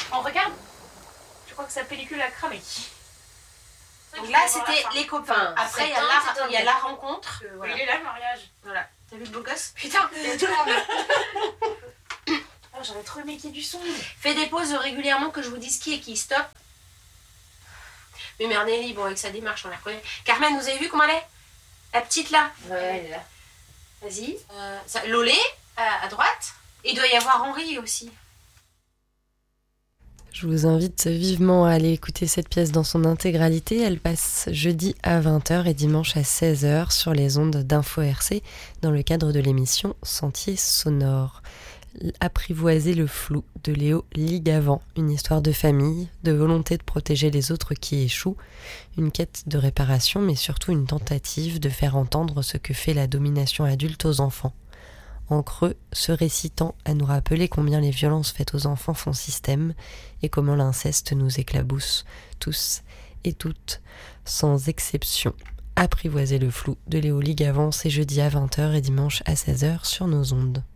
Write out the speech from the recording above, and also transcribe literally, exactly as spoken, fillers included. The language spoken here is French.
On regarde. Je crois que sa pellicule a cramé. Donc là, c'était les copains. Après, il y, la... y a la rencontre. Euh, voilà. Il est là, le mariage. Voilà. T'as vu le beau gosse? Putain, il y a tout le monde. Oh, j'aurais trop aimé qu'il y ait du son. Fais des pauses régulièrement que je vous dise qui est qui. Stop. Mais merde, Nelly, bon, avec sa démarche, on la reconnaît. Carmen, vous avez vu comment elle est? La petite là? Ouais, elle est là. Vas-y. Euh, ça... Lolé, à, à droite. Et il doit y avoir Henri aussi. Je vous invite vivement à aller écouter cette pièce dans son intégralité. Elle passe jeudi à vingt heures et dimanche à seize heures sur les ondes d'Info R C dans le cadre de l'émission Sentier sonore. Apprivoiser le flou de Léo Ligavant, une histoire de famille, de volonté de protéger les autres qui échouent, une quête de réparation mais surtout une tentative de faire entendre ce que fait la domination adulte aux enfants. En creux, ce récit tend à nous rappeler combien les violences faites aux enfants font système et comment l'inceste nous éclabousse, tous et toutes, sans exception. Apprivoiser le flou de Léo Ligavant, c'est jeudi à vingt heures et dimanche à seize heures sur nos ondes.